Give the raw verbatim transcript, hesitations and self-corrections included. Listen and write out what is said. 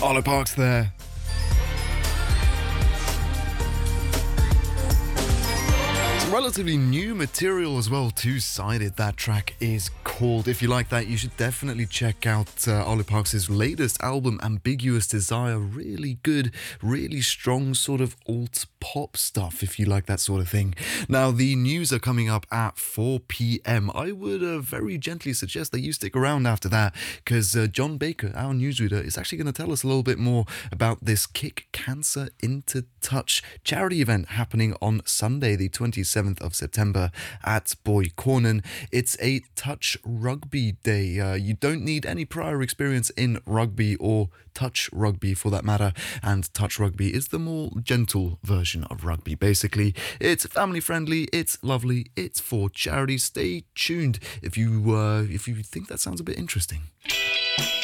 Arlo Parks there. Some relatively new material as well, Two-Sided, that track is called. If you like that, you should definitely check out uh, Arlo Parks' latest album, Ambiguous Desire. Really good, really strong sort of alt-pop stuff, if you like that sort of thing. Now, the news are coming up at four p.m. I would uh, very gently suggest that you stick around after that, because uh, John Baker, our newsreader, is actually going to tell us a little bit more about this Kick Cancer Into Touch charity event happening on Sunday, the twenty-seventh of September at Boy Cornen. It's a touch rugby day. Uh, you don't need any prior experience in rugby or touch rugby for that matter, and touch rugby is the more gentle version of rugby. Basically, it's family friendly, it's lovely, it's for charity. Stay tuned if you uh, if you think that sounds a bit interesting.